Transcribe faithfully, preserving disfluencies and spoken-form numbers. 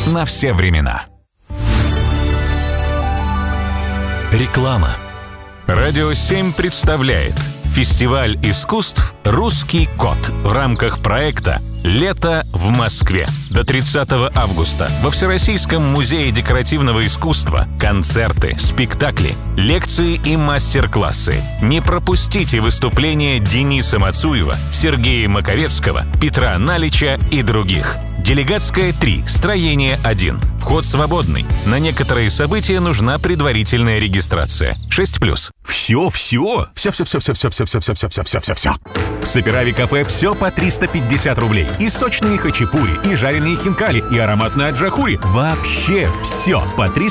на все времена. Реклама. Радио семь представляет фестиваль искусств «Русский кот» в рамках проекта «Лето в Москве». До тридцатого августа во Всероссийском музее декоративного искусства концерты, спектакли, лекции и мастер-классы. Не пропустите выступления Дениса Мацуева, Сергея Маковецкого, Петра Налича и других. Делегатская три, строение один. Вход свободный. На некоторые события нужна предварительная регистрация. шесть плюс. Все, все, все, все, все, все, все, все, все, все, все, все, все, все, все. В Саперави кафе все по триста пятьдесят рублей. И сочные хачапури, и жареные хинкали, и ароматная аджахури. Вообще все по триста